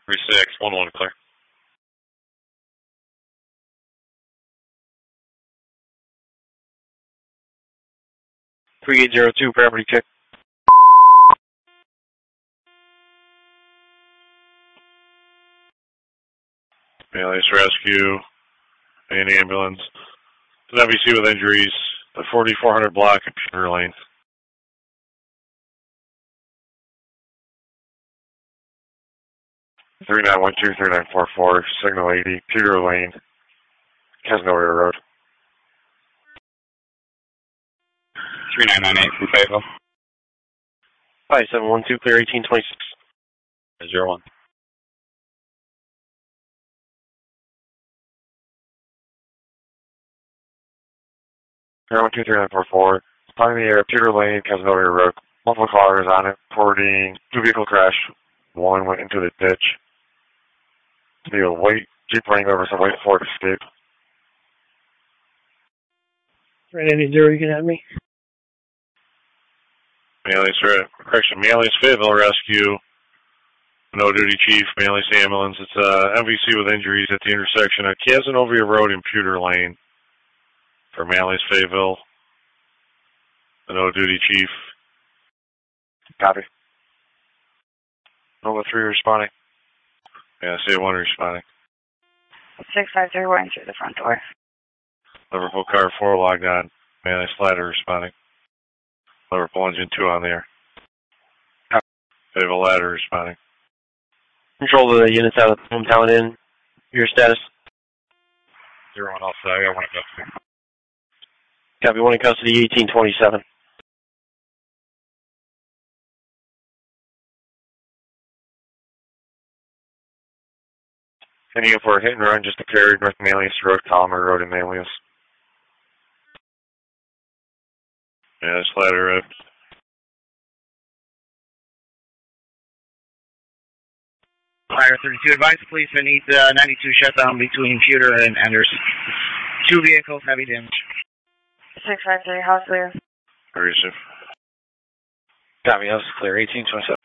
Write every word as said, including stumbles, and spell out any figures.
three six, one one clear. three eight zero two, property check. Alias rescue, an ambulance. It's an M V C with injuries, the forty-four hundred block at Pewter Lane. three nine one two, three nine four four, signal eighty, Pewter Lane, Casanova Road. three nine nine eight from Fayetteville. five seven one two, clear eighteen twenty-six. zero one. three one two, three nine four four, flying in the air, Pewter Lane, Casanova Road. Multiple cars on it, reporting two vehicle crash. One went into the ditch. Need a white Jeep Wrangler, some white Ford Escape. Right, any zero, you can have me. Alias, correction, Alias Fayetteville Rescue. No duty chief, Alias Ambulance. It's a M V C with injuries at the intersection of Casanova Road and Pewter Lane. For Alias Fayetteville. The no duty chief. Copy. Nova three responding. Yeah, C one responding. six five three one through the front door. Liverpool car four logged on. Alias Ladder responding. Liverpool engine two on the air. Fayetteville Ladder responding. Control the units out of the hometown in. Your status? Zero one outside. I got one in custody. Copy, one in custody, eighteen twenty-seven. Any for a hit and run just occurred North Manlius Road, Collimer Road in Manlius. Yeah, that's Ladder Road. Fire thirty-two, advise the policeman needs uh, ninety-two shutdown between Pewter and Enders. Two vehicles, heavy damage. six five three, house clear. Aggressive. Copy, house clear, eighteen twenty-seven.